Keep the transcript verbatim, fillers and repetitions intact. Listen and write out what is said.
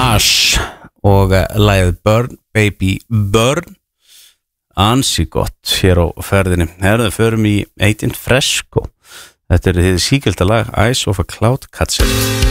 Ash og lagið Burn Baby Burn, ansi gott hér á ferðinni. Herðu, förum í eighteen Fresco. Þetta er þið sígilda lag Eyes of a Cloud Catcher.